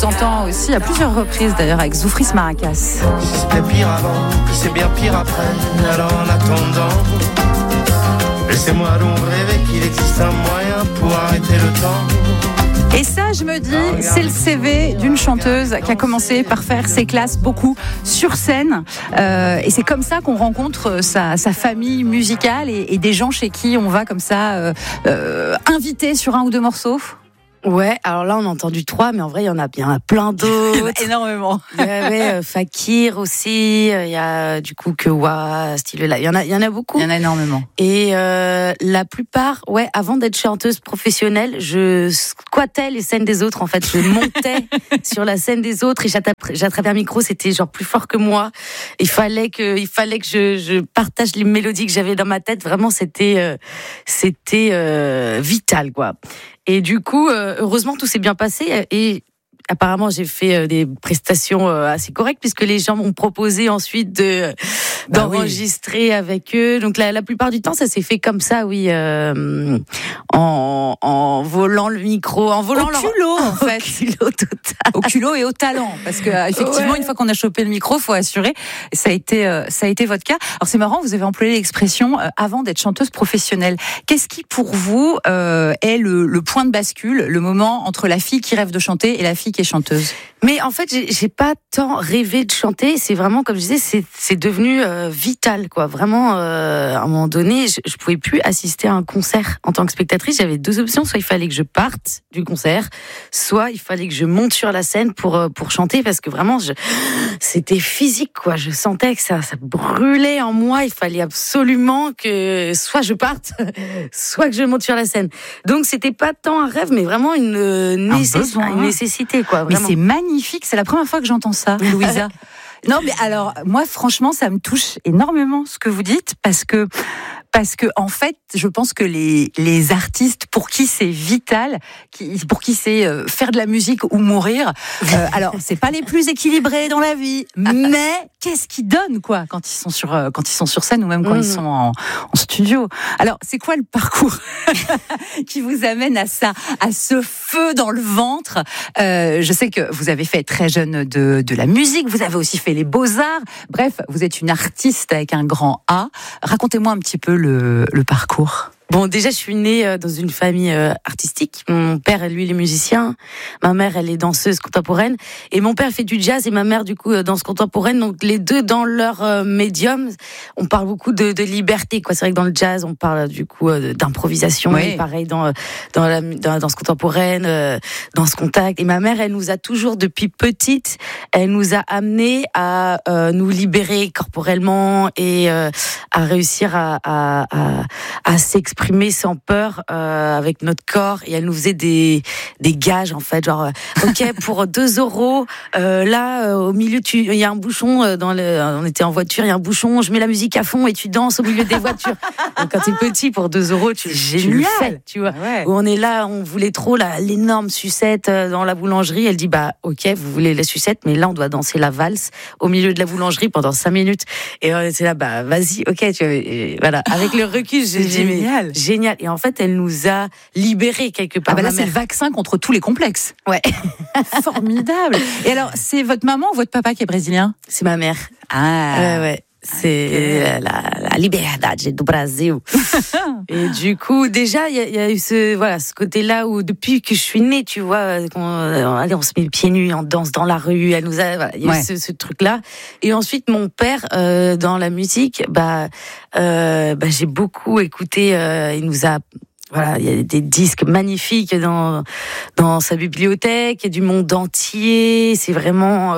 vous entend aussi à plusieurs reprises d'ailleurs avec Zoufris Maracas. Si c'était pire avant, puis c'est bien pire après. Alors en attendant, laissez-moi donc rêver qu'il existe un moyen pour arrêter le temps. Et ça, je me dis, c'est le CV d'une chanteuse qui a commencé par faire ses classes beaucoup sur scène. Et c'est comme ça qu'on rencontre sa famille musicale et des gens chez qui on va comme ça inviter sur un ou deux morceaux. Ouais, alors là on a entendu 3, mais en vrai il y en a plein d'autres. Il y en a énormément. Il y avait Fakir aussi, il y a du coup Kewa, style-là. Il y en a beaucoup. Il y en a énormément. Et la plupart, ouais, avant d'être chanteuse professionnelle, je squattais les scènes des autres en fait. Je montais sur la scène des autres et j'attrapais un micro, c'était genre plus fort que moi. Il fallait que je partage les mélodies que j'avais dans ma tête. Vraiment, c'était vital quoi. Et du coup, heureusement, tout s'est bien passé. Et apparemment, j'ai fait des prestations assez correctes puisque les gens m'ont proposé ensuite d'enregistrer avec eux. Donc la plupart du temps, ça s'est fait comme ça, oui, en volant le micro, en volant au culot, en fait. Au culot total. Au culot et au talent, parce que effectivement, une fois qu'on a chopé le micro, faut assurer. Ça a été votre cas. Alors c'est marrant, vous avez employé l'expression avant d'être chanteuse professionnelle. Qu'est-ce qui pour vous est le point de bascule, le moment entre la fille qui rêve de chanter et la fille qui est chanteuse? Mais en fait, j'ai pas tant rêvé de chanter. C'est vraiment, comme je disais, c'est devenu vital, quoi. Vraiment, à un moment donné, je pouvais plus assister à un concert en tant que spectatrice. J'avais deux options. Soit il fallait que je parte du concert, soit il fallait que je monte sur la scène pour chanter, parce que vraiment, c'était physique, quoi. Je sentais que ça brûlait en moi. Il fallait absolument que soit je parte, soit que je monte sur la scène. Donc, c'était pas tant un rêve, mais vraiment une nécessité, quoi. Vraiment. Mais c'est magnifique. C'est la première fois que j'entends ça, Louisa. Non, mais alors, moi, franchement, ça me touche énormément ce que vous dites, parce que en fait, je pense que les artistes pour qui c'est vital, pour qui c'est faire de la musique ou mourir, alors c'est pas les plus équilibrés dans la vie, mais qu'est-ce qu'ils donnent quoi quand ils sont sur scène ou même quand ils sont en studio. Alors c'est quoi le parcours qui vous amène à ça, à ce feu dans le ventre? Je sais que vous avez fait très jeune de la musique, vous avez aussi fait les beaux-arts. Bref, vous êtes une artiste avec un grand A. Racontez-moi un petit peu le parcours. Bon, déjà, je suis née dans une famille artistique. Mon père, lui, il est musicien. Ma mère, elle est danseuse contemporaine. Et mon père fait du jazz et ma mère, du coup, danse contemporaine. Donc, les deux, dans leur médium, on parle beaucoup de liberté, quoi. C'est vrai que dans le jazz, on parle, du coup, d'improvisation. Oui. Et pareil, dans la danse contemporaine, dans ce contact. Et ma mère, elle nous a toujours, depuis petite, elle nous a amenés à nous libérer corporellement et à réussir à s'exprimer sans peur avec notre corps. Et elle nous faisait des gages en fait, genre ok, pour 2 euros là au milieu il y a un bouchon on était en voiture, il y a un bouchon, je mets la musique à fond et tu danses au milieu des voitures. Donc, quand t'es petit, pour 2 euros tu le fais, tu vois. Ouais. Où on est là, on voulait trop l'énorme sucette dans la boulangerie. Elle dit bah ok, vous voulez la sucette, mais là on doit danser la valse au milieu de la boulangerie pendant 5 minutes. Et c'est là bah vas-y, ok, tu vois, et voilà. Avec le recul, j'ai dit génial. Et en fait, elle nous a libérés quelque part. Ah bah là, c'est le vaccin contre tous les complexes. Ouais. Formidable. Et alors, c'est votre maman ou votre papa qui est brésilien? C'est ma mère. Ah. Ouais. C'est la liberdade do Brasil. Et du coup, déjà, il y a eu ce côté-là où, depuis que je suis née, tu vois, on se met pieds nus, on danse dans la rue, elle nous a, il y a eu ce truc-là. Et ensuite, mon père, dans la musique, j'ai beaucoup écouté, il nous a, voilà, il y a des disques magnifiques dans sa bibliothèque, il y a du monde entier. C'est vraiment,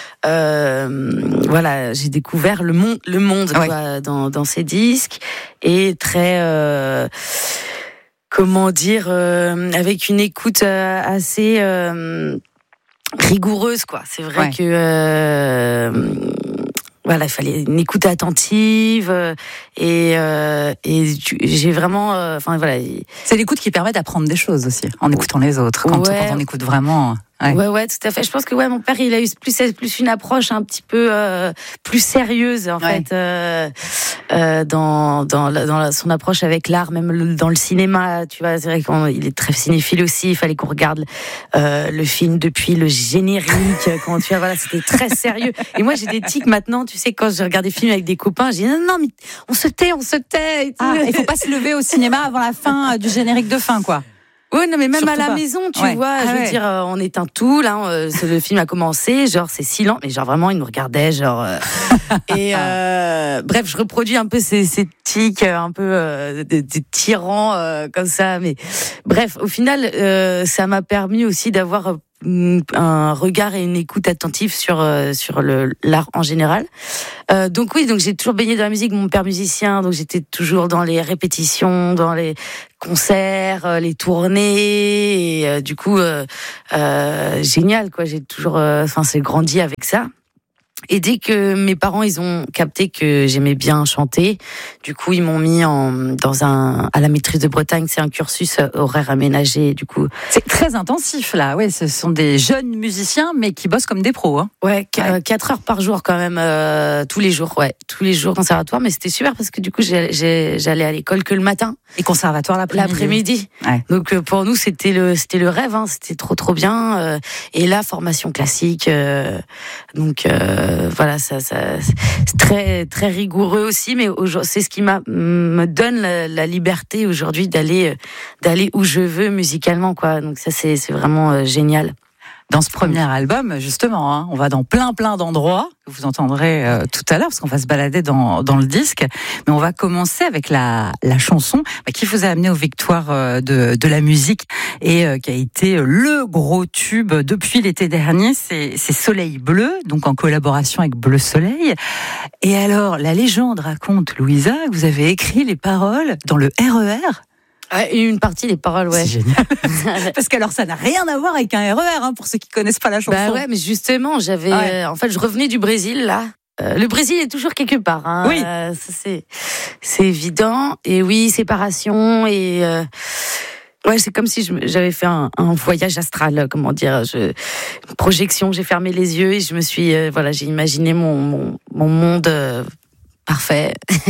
voilà, j'ai découvert le monde quoi, dans ces disques, et très, comment dire, avec une écoute assez rigoureuse, quoi. C'est vrai que voilà, il fallait une écoute attentive et j'ai vraiment, enfin voilà. C'est l'écoute qui permet d'apprendre des choses aussi, en écoutant les autres. Quand on écoute vraiment. Ouais, tout à fait. Je pense que mon père, il a eu plus une approche un petit peu plus sérieuse en fait dans son approche avec l'art, même dans le cinéma. Tu vois, c'est vrai qu'il est très cinéphile aussi. Il fallait qu'on regarde le film depuis le générique. Quand tu vois, voilà, c'était très sérieux. Et moi, j'ai des tics maintenant. Tu sais, quand je regarde des films avec des copains, je dis non, mais on se tait. Et tout. Il faut pas se lever au cinéma avant la fin du générique de fin, quoi. Oui, non, mais même surtout à la pas. maison, tu vois, je veux dire, on éteint tout, là, le film a commencé, genre, c'est silent, mais genre, vraiment, il nous regardait, genre, bref, je reproduis un peu ces tics, un peu, des tyrans, comme ça, mais bref, au final, ça m'a permis aussi d'avoir un regard et une écoute attentive sur l'art en général. Donc j'ai toujours baigné dans la musique, mon père musicien, donc j'étais toujours dans les répétitions, dans les concerts, les tournées, et du coup génial quoi, j'ai toujours c'est grandi avec ça. Et dès que mes parents ils ont capté que j'aimais bien chanter, du coup ils m'ont mis à la maîtrise de Bretagne, c'est un cursus horaire aménagé, du coup. C'est très intensif là, ouais, ce sont des jeunes musiciens mais qui bossent comme des pros hein. Ouais, 4 heures par jour quand même tous les jours conservatoire, mais c'était super parce que du coup j'allais à l'école que le matin et conservatoire l'après-midi. Ouais. Donc pour nous c'était le rêve hein, c'était trop bien et là formation classique donc voilà, ça c'est très très rigoureux aussi, mais c'est ce qui me donne la liberté aujourd'hui d'aller où je veux musicalement quoi. Donc ça c'est vraiment génial. Dans ce premier album, justement, hein, on va dans plein d'endroits que vous entendrez tout à l'heure, parce qu'on va se balader dans le disque. Mais on va commencer avec la chanson qui vous a amené aux victoires de la musique et qui a été le gros tube depuis l'été dernier. C'est Soleil Bleu, donc en collaboration avec Bleu Soleil. Et alors, la légende raconte, Louisa, que vous avez écrit les paroles dans le RER. Une partie des paroles, ouais. C'est génial. Parce que alors ça n'a rien à voir avec un RER, hein, pour ceux qui connaissent pas la chanson. Bah ouais, mais justement, en fait, je revenais du Brésil là. Le Brésil est toujours quelque part, hein. Oui. Ça, c'est évident. Et oui, séparation et ouais, c'est comme si j'avais fait un voyage astral, comment dire, projection. J'ai fermé les yeux et je me suis, j'ai imaginé mon monde. Parfait.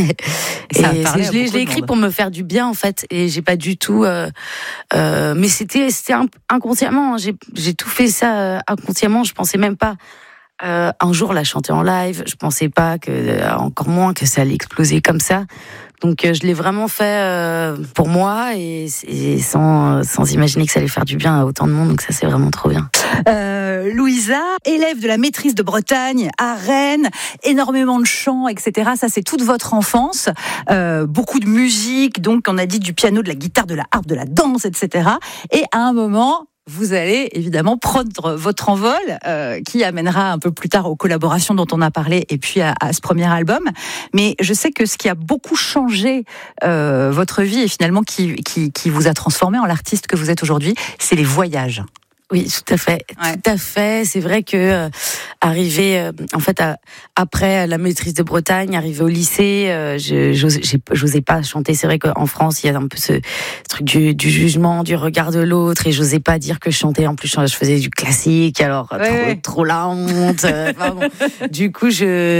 Je l'ai écrit pour me faire du bien en fait, et j'ai pas du tout. Mais c'était inconsciemment. Hein. J'ai tout fait ça inconsciemment. Je pensais même pas un jour la chanter en live. Je pensais pas encore moins que ça allait exploser comme ça. Donc je l'ai vraiment fait pour moi et sans imaginer que ça allait faire du bien à autant de monde. Donc ça c'est vraiment trop bien. Louisa, élève de la maîtrise de Bretagne à Rennes, énormément de chants, etc. Ça c'est toute votre enfance, beaucoup de musique, donc on a dit du piano, de la guitare, de la harpe, de la danse, etc. Et à un moment, vous allez évidemment prendre votre envol, qui amènera un peu plus tard aux collaborations dont on a parlé et puis à ce premier album. Mais je sais que ce qui a beaucoup changé votre vie et finalement qui vous a transformé en l'artiste que vous êtes aujourd'hui, c'est les voyages. Oui, tout à fait. Ouais. Tout à fait. C'est vrai que arrivé, en fait, après la maîtrise de Bretagne, arrivé au lycée, j'osais pas chanter. C'est vrai qu'en France, il y a un peu ce truc du jugement, du regard de l'autre, et j'osais pas dire que je chantais. En plus, je faisais du classique, alors trop la honte. Bon. Du coup,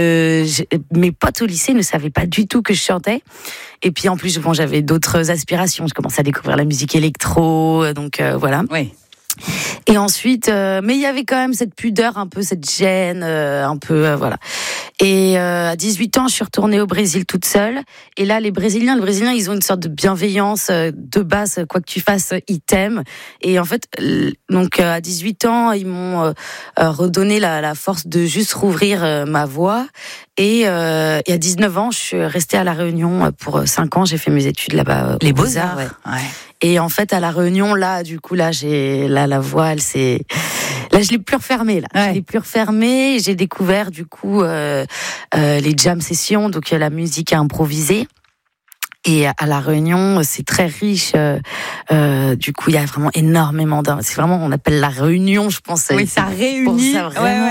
mes potes au lycée ne savaient pas du tout que je chantais. Et puis en plus, j'avais d'autres aspirations. Je commençais à découvrir la musique électro, donc voilà. Oui. Et ensuite, mais il y avait quand même cette pudeur, un peu cette gêne, un peu voilà. Et à 18 ans, je suis retournée au Brésil toute seule. Et là, les Brésiliens, ils ont une sorte de bienveillance de base. Quoi que tu fasses, ils t'aiment. Et en fait, donc à 18 ans, ils m'ont redonné la force de juste rouvrir ma voix. Et à 19 ans, je suis restée à La Réunion pour 5 ans. J'ai fait mes études là-bas. Les Beaux-Arts. Ouais. Et en fait, à La Réunion, là, du coup, là, la voix, là, je l'ai plus refermée, là. Ouais. Je l'ai plus refermée. J'ai découvert, du coup, les jam sessions, donc la musique à improviser. Et à La Réunion, c'est très riche. Du coup, il y a vraiment énormément c'est vraiment, on appelle La Réunion, je pense. Oui, ça réunit. Ça, vraiment. Ouais.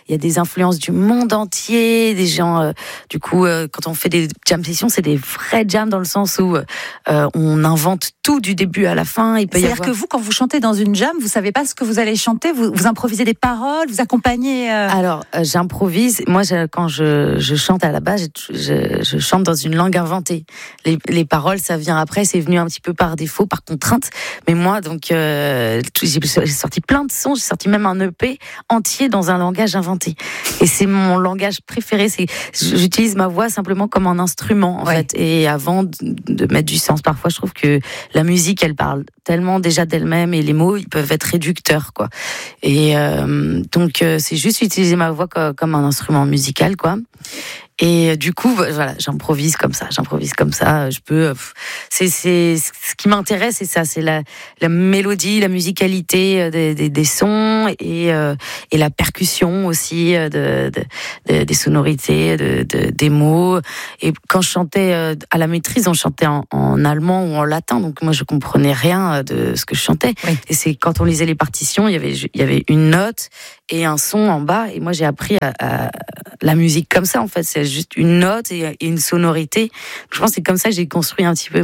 il y a des influences du monde entier, des gens, du coup, quand on fait des jam sessions, c'est des vrais jams dans le sens où on invente tout du début à la fin. C'est-à-dire que vous, quand vous chantez dans une jam, vous savez pas ce que vous allez chanter, vous improvisez des paroles, vous accompagnez. Alors, j'improvise. Moi, quand je chante à la base, je chante dans une langue inventée. Les paroles, ça vient après, c'est venu un petit peu par défaut, par contrainte. Mais moi, donc, j'ai sorti plein de sons, j'ai sorti même un EP entier dans un langage inventé. Et c'est mon langage préféré. J'utilise ma voix simplement comme un instrument, en fait. Et avant de mettre du sens, parfois, je trouve que la musique, elle parle tellement déjà d'elle-même et les mots, ils peuvent être réducteurs, quoi. Et donc, c'est juste utiliser ma voix comme un instrument musical, quoi. Et du coup, voilà, j'improvise comme ça. Je peux. C'est ce qui m'intéresse, c'est ça, c'est la mélodie, la musicalité des sons et la percussion aussi des sonorités, des mots. Et quand je chantais à la maîtrise, on chantait en allemand ou en latin, donc moi je comprenais rien de ce que je chantais. Oui. Et c'est quand on lisait les partitions, il y avait une note et un son en bas. Et moi j'ai appris à la musique comme ça, en fait. C'est juste une note et une sonorité. Je pense que c'est comme ça que j'ai construit un petit peu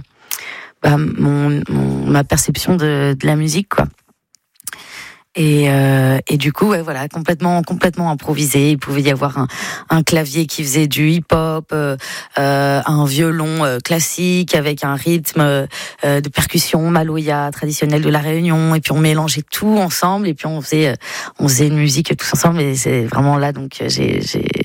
ma perception de la musique, quoi. Et du coup, ouais, voilà, complètement improvisé. Il pouvait y avoir un clavier qui faisait du hip-hop, un violon classique avec un rythme de percussion maloya traditionnel de la Réunion. Et puis on mélangeait tout ensemble. Et puis on faisait une musique tous ensemble. Et c'est vraiment là, donc je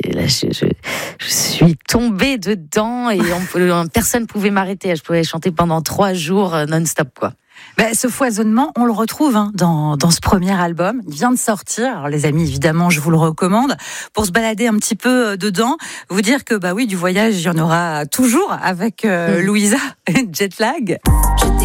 suis tombée dedans et personne pouvait m'arrêter. Je pouvais chanter pendant 3 jours non-stop, quoi. Ce foisonnement, on le retrouve dans ce premier album. Il vient de sortir. Alors les amis, évidemment, je vous le recommande pour se balader un petit peu dedans. Vous dire que oui, du voyage, il y en aura toujours avec Louisa Jetlag.